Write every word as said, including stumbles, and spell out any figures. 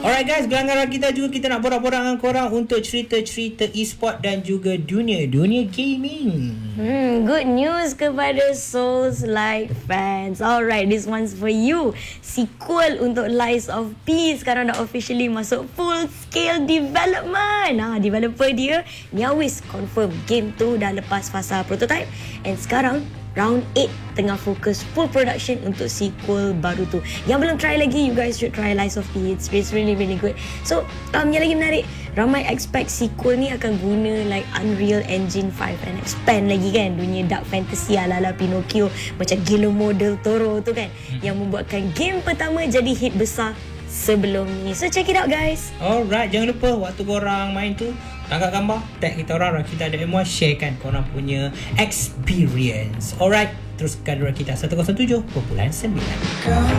Alright guys, gelanggang kita juga kita nak borak-borak dengan korang untuk cerita-cerita e-sport dan juga dunia dunia gaming. Hmm, good news kepada Souls-like fans. Alright, this one's for you. Sequel untuk Lies of P sekarang dah officially masuk full scale development. Ha, developer dia Niawis confirm game tu dah lepas fasa prototype and sekarang round eight tengah fokus full production untuk sequel baru tu. Yang belum try lagi, you guys should try Lies of P. It's, it's really really good. So, um, yang lagi menarik, ramai expect sequel ni akan guna like Unreal Engine five and expand lagi kan dunia dark fantasy ala-ala Pinocchio macam Guillermo del Toro tu kan, yang membuatkan game pertama jadi hit besar sebelum ni. So check it out guys. Alright, jangan lupa waktu korang main tu tangkap gambar, tag kita orang, kita ada M one, sharekan korang punya experience. Alright, teruskan orang kita seratus tujuh perpuluhan sembilan.